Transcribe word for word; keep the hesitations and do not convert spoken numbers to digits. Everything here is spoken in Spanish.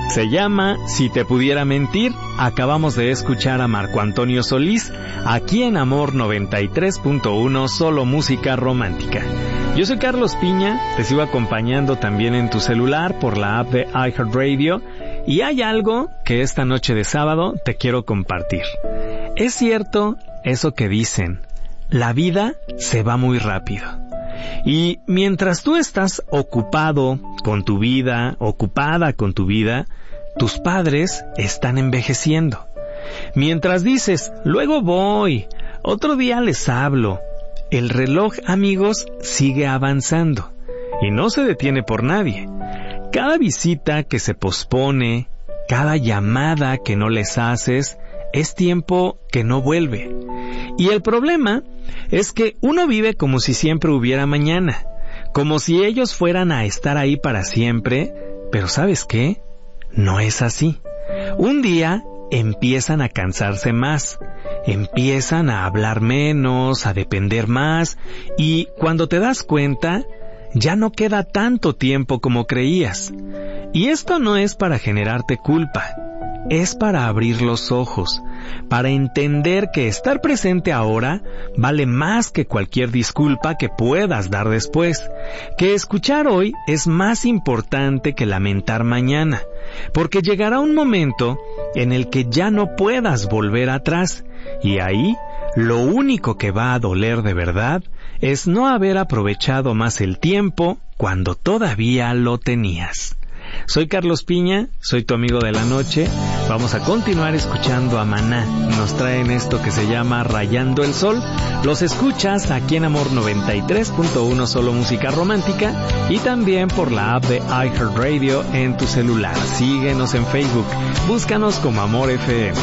Se llama Si te pudiera mentir. Acabamos de escuchar a Marco Antonio Solís, aquí en Amor noventa y tres punto uno, solo música romántica. Yo soy Carlos Piña, te sigo acompañando también en tu celular por la app de iHeartRadio, y hay algo que esta noche de sábado te quiero compartir. Es cierto eso que dicen, la vida se va muy rápido. Y mientras tú estás ocupado con tu vida, ocupada con tu vida, tus padres están envejeciendo. Mientras dices, luego voy, otro día les hablo, el reloj, amigos, sigue avanzando y no se detiene por nadie. Cada visita que se pospone, cada llamada que no les haces, es tiempo que no vuelve. Y el problema es que uno vive como si siempre hubiera mañana, como si ellos fueran a estar ahí para siempre, pero ¿sabes qué? No es así. Un día empiezan a cansarse más, empiezan a hablar menos, a depender más, y cuando te das cuenta, ya no queda tanto tiempo como creías. Y esto no es para generarte culpa, es para abrir los ojos, para entender que estar presente ahora vale más que cualquier disculpa que puedas dar después, que escuchar hoy es más importante que lamentar mañana, porque llegará un momento en el que ya no puedas volver atrás, y ahí lo único que va a doler de verdad es no haber aprovechado más el tiempo cuando todavía lo tenías. Soy Carlos Piña, soy tu amigo de la noche. Vamos a continuar escuchando a Maná. Nos traen esto que se llama Rayando el Sol. Los escuchas aquí en Amor noventa y tres punto uno, solo música romántica, y también por la app de iHeartRadio en tu celular. Síguenos en Facebook, búscanos como Amor F M.